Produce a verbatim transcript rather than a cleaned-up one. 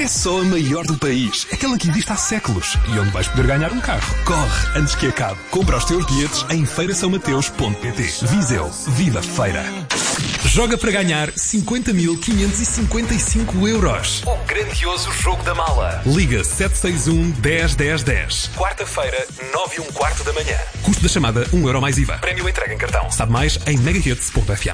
É só a maior do país, aquela que existe há séculos e onde vais poder ganhar um carro. Corre antes que acabe. Compra os teus bilhetes em feira são mateus ponto pt. Viseu, viva feira. Joga para ganhar cinquenta mil quinhentos e cinquenta e cinco euros. O grandioso jogo da mala. Liga sete seis um, dez, dez, dez. Quarta-feira, nove e um quarto da manhã. Custo da chamada um euro mais I V A. Prémio entrega em cartão. Sabe mais em megahits ponto f m.